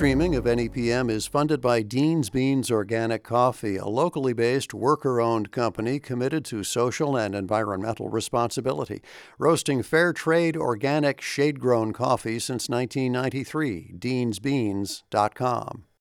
streaming of NEPM is funded by Dean's Beans Organic Coffee, a locally based, worker-owned company committed to social and environmental responsibility, roasting fair trade, organic, shade-grown coffee since 1993. DeansBeans.com.